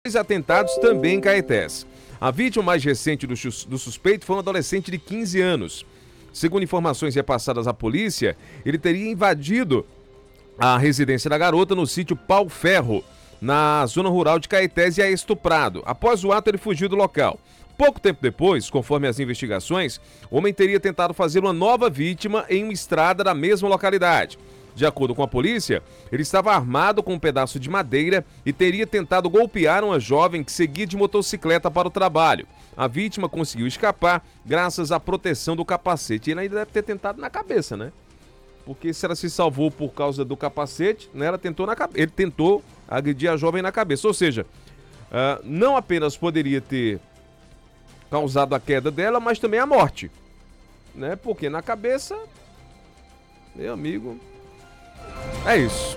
Dois atentados também em Caetés. A vítima mais recente do suspeito foi um adolescente de 15 anos. Segundo informações repassadas à polícia, ele teria invadido a residência da garota no sítio Pau Ferro, na zona rural de Caetés, e a estuprado. Após o ato, ele fugiu do local. Pouco tempo depois, conforme as investigações, o homem teria tentado fazer uma nova vítima em uma estrada da mesma localidade. De acordo com a polícia, ele estava armado com um pedaço de madeira e teria tentado golpear uma jovem que seguia de motocicleta para o trabalho. A vítima conseguiu escapar graças à proteção do capacete. Ele ainda deve ter tentado na cabeça, né? Porque se ela se salvou por causa do capacete, né, ele tentou agredir a jovem na cabeça. Ou seja, não apenas poderia ter causado a queda dela, mas também a morte, né? Porque na cabeça, meu amigo, é isso.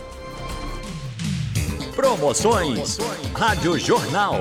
Promoções Rádio Jornal.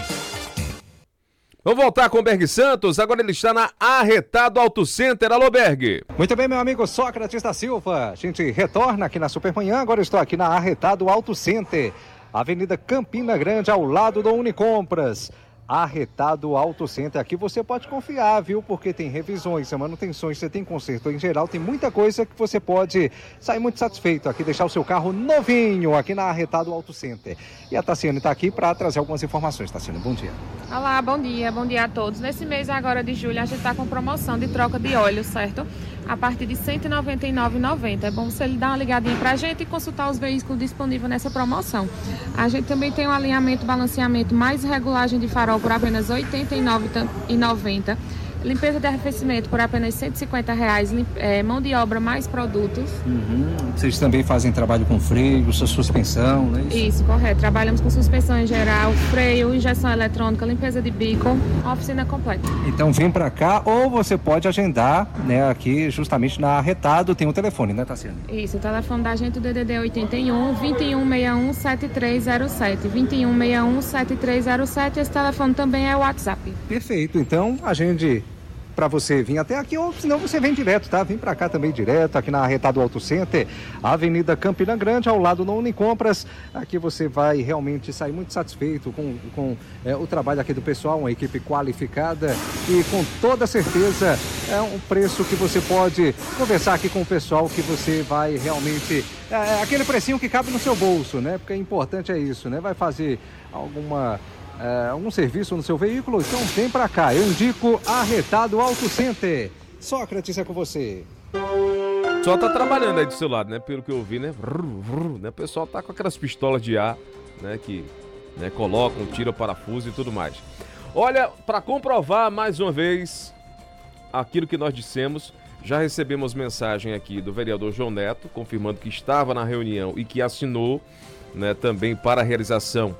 Vamos voltar com o Berg Santos, agora ele está na Arretado Auto Center. Alô, Berg. Muito bem, meu amigo Sócrates da Silva. A gente retorna aqui na Supermanhã, agora estou aqui na Arretado Auto Center, Avenida Campina Grande, ao lado do Unicompras. Arretado Auto Center, aqui você pode confiar, viu? Porque tem revisões, manutenções, você tem conserto em geral, tem muita coisa que você pode sair muito satisfeito aqui, deixar o seu carro novinho aqui na Arretado Auto Center. E a Tassiane está aqui para trazer algumas informações. Tassiane, bom dia. Olá, bom dia a todos. Nesse mês agora de julho a gente está com promoção de troca de óleo, certo? A partir de R$ 199,90. É bom você dar uma ligadinha para a gente e consultar os veículos disponíveis nessa promoção. A gente também tem um alinhamento, balanceamento mais regulagem de farol por apenas R$ 89,90. Limpeza de arrefecimento por apenas R$ 150, mão de obra mais produtos. Vocês também fazem trabalho com freio, suspensão, né? Isso, correto. Trabalhamos com suspensão em geral, freio, injeção eletrônica, limpeza de bico, oficina completa. Então vem para cá ou você pode agendar, né, aqui justamente na Arretado, tem um telefone, né, Tassiane? Isso, o telefone da gente, o DDD 81 2161 7307, 2161 7307, esse telefone também é o WhatsApp. Perfeito, então agende para você vir até aqui, ou senão você vem direto, tá? Vem para cá também direto, aqui na Arretado Auto Center, Avenida Campina Grande, ao lado do Unicompras. Aqui você vai realmente sair muito satisfeito com o trabalho aqui do pessoal, uma equipe qualificada e com toda certeza é um preço que você pode conversar aqui com o pessoal, que você vai realmente, aquele precinho que cabe no seu bolso, né? Porque o importante é isso, né? Vai fazer algum serviço no seu veículo, então vem pra cá. Eu indico Arretado Auto Center. Sócrates, é com você. Só tá trabalhando aí do seu lado, né? Pelo que eu vi, né? Né? O pessoal tá com aquelas pistolas de ar, né? Que, né, colocam, tiram parafuso e tudo mais. Olha, para comprovar mais uma vez aquilo que nós dissemos, já recebemos mensagem aqui do vereador João Neto, confirmando que estava na reunião e que assinou, né, também para a realização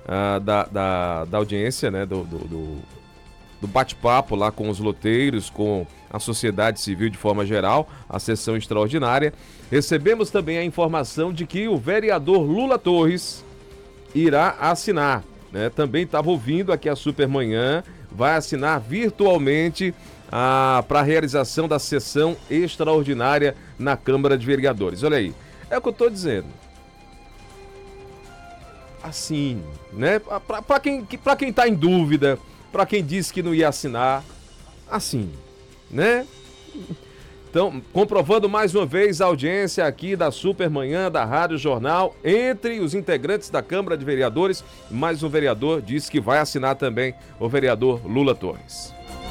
da audiência, né, do bate-papo lá com os loteiros, com a sociedade civil de forma geral, a sessão extraordinária. Recebemos também a informação de que o vereador Lula Torres irá assinar, né? Também estava ouvindo aqui a Supermanhã, vai assinar virtualmente para a realização da sessão extraordinária na Câmara de Vereadores. Olha aí, é o que eu estou dizendo. Assim, né? Para quem tá em dúvida, para quem disse que não ia assinar, assim, né? Então, comprovando mais uma vez a audiência aqui da Supermanhã, da Rádio Jornal, entre os integrantes da Câmara de Vereadores, mais um vereador disse que vai assinar também, o vereador Lula Torres.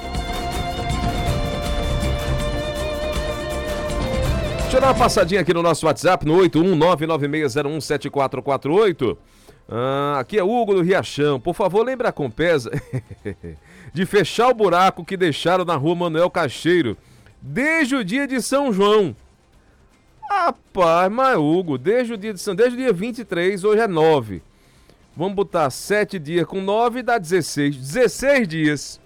Deixa eu dar uma passadinha aqui no nosso WhatsApp, no 81996017448. Aqui é Hugo do Riachão. Por favor, lembra a Compesa de fechar o buraco que deixaram na rua Manuel Cacheiro desde o dia de São João. Rapaz, mas Hugo, desde o dia 23, hoje é 9. Vamos botar 7 dias com 9 dá 16. 16 dias.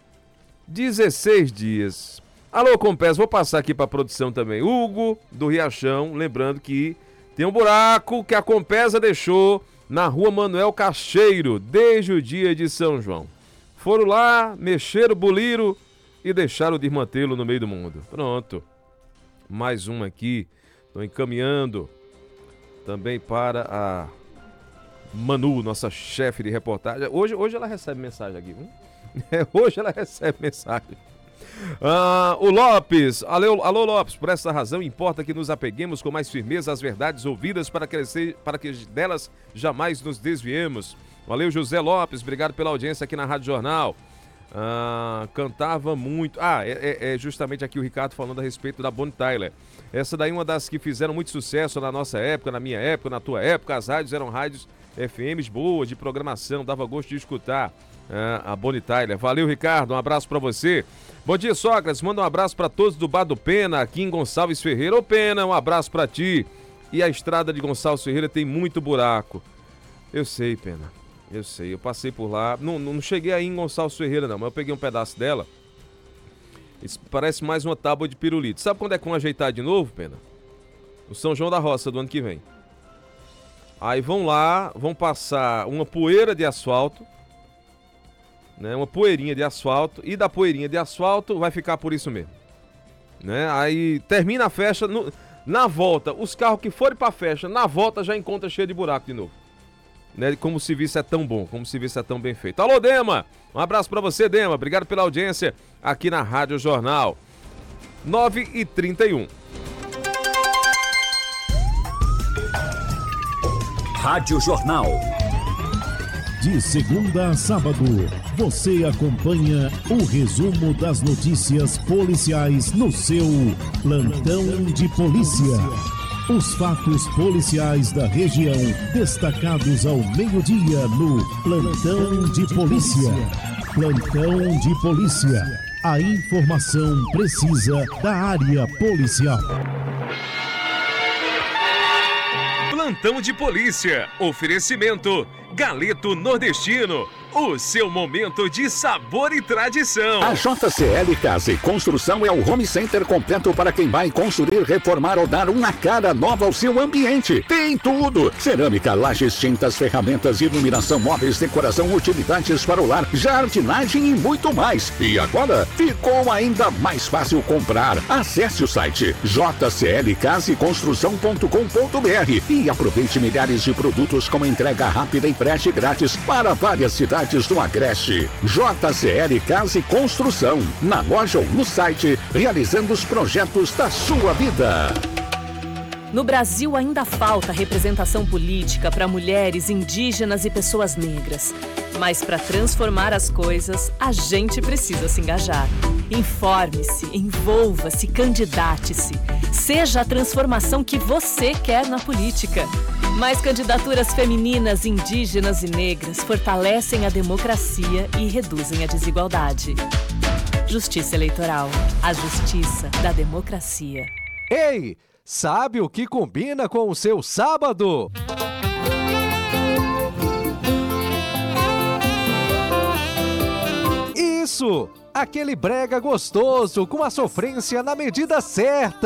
16 dias. Alô, Compesa, vou passar aqui para a produção também. Hugo do Riachão, lembrando que tem um buraco que a Compesa deixou na rua Manuel Cacheiro, desde o dia de São João. Foram lá, mexeram, boliram e deixaram o desmantelo no meio do mundo. Pronto. Mais um aqui. Estou encaminhando também para a Manu, nossa chefe de reportagem. Hoje ela recebe mensagem aqui, viu? Hoje ela recebe mensagem. O Lopes, alô Lopes, por essa razão importa que nos apeguemos com mais firmeza às verdades ouvidas para que delas jamais nos desviemos. Valeu, José Lopes, obrigado pela audiência aqui na Rádio Jornal. Cantava muito. É justamente aqui o Ricardo falando a respeito da Bonnie Tyler. Essa daí é uma das que fizeram muito sucesso na nossa época, na minha época, na tua época. As rádios eram rádios FMs boas, de programação, dava gosto de escutar a Bonnie Tyler. Valeu, Ricardo, um abraço pra você. Bom dia, Sócrates, manda um abraço pra todos do Bar do Pena, aqui em Gonçalves Ferreira. Ô Pena, um abraço pra ti. E a estrada de Gonçalves Ferreira tem muito buraco. Eu sei, Pena, eu sei, eu passei por lá. Não cheguei aí em Gonçalves Ferreira não, mas eu peguei um pedaço dela. Isso parece mais uma tábua de pirulito. Sabe quando é que vão ajeitar de novo, Pena? O São João da Roça do ano que vem. Aí vão lá, vão passar uma poeira de asfalto, né? Uma poeirinha de asfalto, e da poeirinha de asfalto vai ficar por isso mesmo, né? Aí termina a festa, na volta, os carros que forem pra festa, na volta já encontra cheio de buraco de novo, né? Como o serviço é tão bom, como o serviço é tão bem feito. Alô, Dema, um abraço pra você, Dema, obrigado pela audiência aqui na Rádio Jornal. 9h31. Rádio Jornal. De segunda a sábado, você acompanha o resumo das notícias policiais no seu Plantão de Polícia. Os fatos policiais da região destacados ao meio-dia no Plantão de Polícia. Plantão de Polícia. A informação precisa da área policial. Plantão de Polícia. Oferecimento Galeto Nordestino. O seu momento de sabor e tradição. A JCL Casa e Construção é o home center completo para quem vai construir, reformar ou dar uma cara nova ao seu ambiente. Tem tudo: cerâmica, lajes, tintas, ferramentas, iluminação, móveis, decoração, utilidades para o lar, jardinagem e muito mais. E agora ficou ainda mais fácil comprar. Acesse o site jclcasaeconstrução.com.br e aproveite milhares de produtos com entrega rápida e frete grátis para várias cidades do Agreste. JCL Casa e Construção, na loja ou no site, realizando os projetos da sua vida. No Brasil ainda falta representação política para mulheres, indígenas e pessoas negras. Mas para transformar as coisas, a gente precisa se engajar. Informe-se, envolva-se, candidate-se. Seja a transformação que você quer na política. Mais candidaturas femininas, indígenas e negras fortalecem a democracia e reduzem a desigualdade. Justiça Eleitoral. A justiça da democracia. Ei, sabe o que combina com o seu sábado? Isso! Aquele brega gostoso com a sofrência na medida certa.